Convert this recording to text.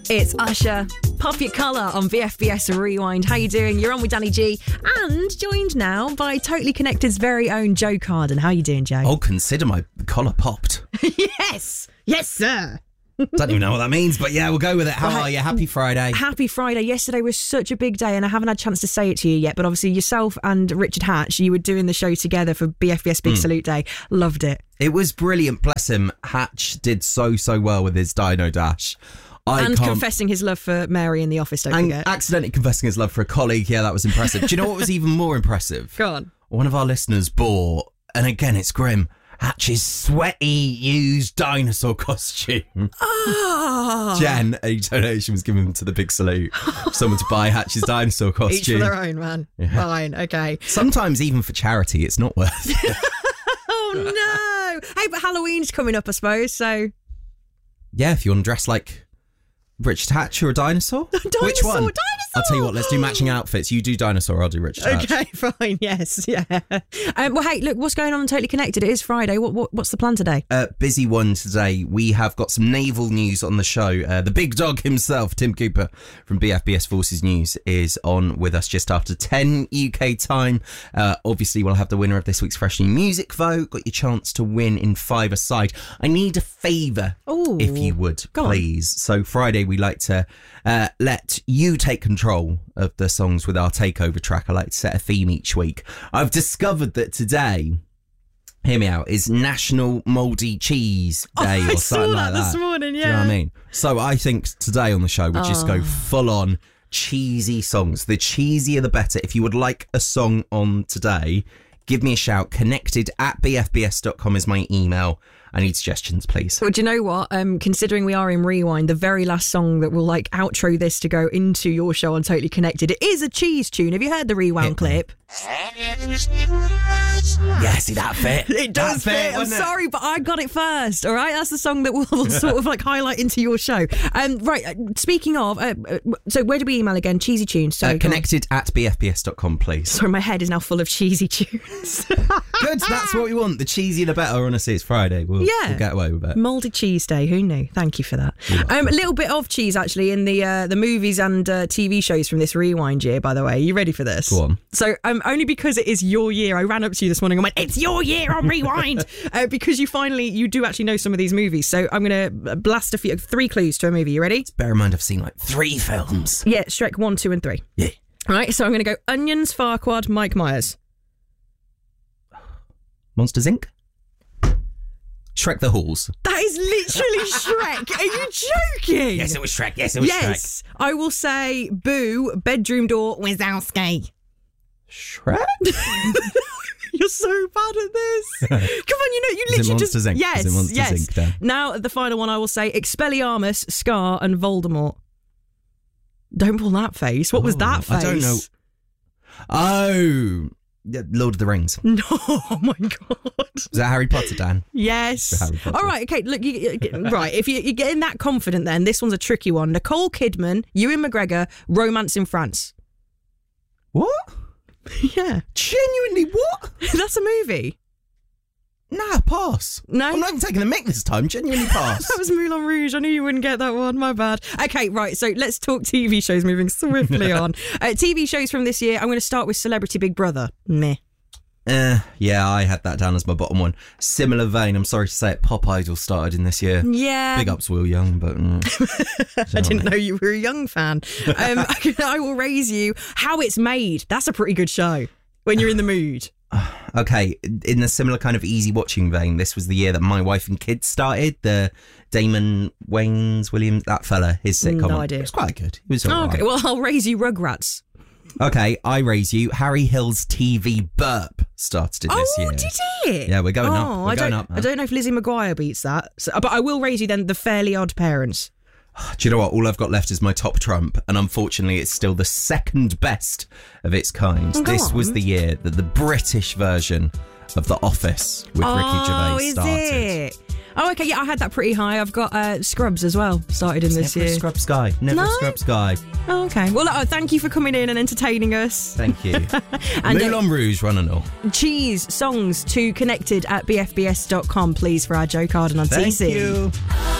It's Usher. Pop your colour on BFBS Rewind. How you doing? You're on with Danny G and joined now by Totally Connected's very own Joe Carden. How you doing, Joe? Oh, consider my collar popped. Yes! Yes, sir! Don't even know what that means, but yeah, we'll go with it. How are you? Happy Friday. Happy Friday. Yesterday was such a big day and I haven't had a chance to say it to you yet, but obviously yourself and Richard Hatch, you were doing the show together for BFBS Big Salute Day. Loved it. It was brilliant, bless him. Hatch did so well with his Dino Dash. Confessing his love for Mary in the office, don't forget. Accidentally confessing his love for a colleague. Yeah, that was impressive. Do you know what was even more impressive? Go on. One of our listeners bought, and again, it's grim, Hatch's sweaty, used dinosaur costume. Oh. Jen, a donation was given to the Big Salute. Someone to buy Hatch's dinosaur costume. Each for their own, man. Yeah. Fine, okay. Sometimes even for charity, it's not worth it. Oh, no. Hey, but Halloween's coming up, I suppose, so... Yeah, if you want to dress like Richard Hatch or a dinosaur? Which one? Dinosaur! I'll tell you what, let's do matching outfits. You do dinosaur, I'll do Richard Hatch. Okay, fine, yes, yeah. Well, hey, look, what's going on Totally Connected? It is Friday. What's the plan today? Busy one today. We have got some naval news on the show. The big dog himself, Tim Cooper from BFBS Forces News, is on with us just after 10 UK time. Obviously, we'll have the winner of this week's Fresh New Music vote. Got your chance to win in 5-a-side. I need a favour, if you would, please. So Friday, we like to let you take control of the songs with our takeover track. I like to set a theme each week. I've discovered that today, hear me out, is National Mouldy Cheese Day or something like that. I saw that this morning, yeah. Do you know what I mean? So I think today on the show we'll just go full on cheesy songs. The cheesier the better. If you would like a song on today, give me a shout. connected@bfbs.com is my email. I need suggestions, please. Well, do you know what? Considering we are in Rewind, the very last song that will outro this to go into your show on Totally Connected, it is a cheese tune. Have you heard the Rewind clip? Yeah, see that fit? It does fit. I'm sorry, but I got it first. All right, that's the song that will sort of highlight into your show. Right. Speaking of, so where do we email again? Cheesy tunes. So connected@bfbs.com, please. Sorry, my head is now full of cheesy tunes. Good. That's what we want. The cheesier the better. Honestly, it's Friday. We'll get away with it. Mouldy Cheese Day. Who knew? Thank you for that. A little bit of cheese actually in the movies and TV shows from this Rewind year. By the way, are you ready for this? Go on. So only because it is your year, I ran up to you this morning and went, "It's your year on Rewind," because you do actually know some of these movies. So I'm going to blast 3 clues to a movie. You ready? Bear in mind, I've seen 3 films. Yeah, Shrek 1, 2, and 3. Yeah. All right. So I'm going to go Onions, Farquaad, Mike Myers. Monsters Inc. Shrek the Halls. That is literally Shrek. Are you joking? Yes, it was Shrek. Shrek. I will say Boo, Bedroom Door, Wazowski. Shrek? You're so bad at this. Come on, you literally Monsters just... Inc? Yes, Is it Monsters yes. Inc. then? Now, the final one I will say, Expelliarmus, Scar, and Voldemort. Don't pull that face. What was that face? I don't know. Oh... Yeah, Lord of the Rings. No, oh my God. Is that Harry Potter, Dan? Yes. Harry Potter. All right, okay, look, right, if you're getting that confident then, this one's a tricky one. Nicole Kidman, Ewan McGregor, Romance in France. What? Yeah. Genuinely, what? That's a movie. Nah, pass. No? I'm not even taking the mic this time. Genuinely pass. That was Moulin Rouge. I knew you wouldn't get that one. My bad. Okay, right. So let's talk TV shows, moving swiftly on. TV shows from this year. I'm going to start with Celebrity Big Brother. Meh. Yeah, I had that down as my bottom one. Similar vein, I'm sorry to say it, Pop Idol started in this year. Yeah. Big ups Will Young, but... I didn't know you were a Young fan. I will raise you. How It's Made. That's a pretty good show when you're in the mood. Okay, in the similar kind of easy watching vein, this was the year that My Wife and Kids started. The Damon Wayans Williams, that fella, his sitcom. No idea. It was quite good. It was all right. Okay, well, I'll raise you Rugrats. Okay, I raise you. Harry Hill's TV Burp started it this year. Oh, did it? Yeah, we're going up. We're going up. I don't know if Lizzie McGuire beats that, but I will raise you then The Fairly Odd Parents. Do you know what? All I've got left is my top trump, and unfortunately it's still the second best of its kind. This was the year that the British version of The Office with Ricky Gervais started. Is it? Oh, okay, yeah, I had that pretty high. I've got Scrubs as well, started in this year. Never a Scrubs guy. Never a Scrubs guy. Oh, okay. Well, thank you for coming in and entertaining us. Thank you. And Moulin Rouge, run and all. Cheese songs to connected@bfbs.com, please, for our Joe Carden on TC. Thank you.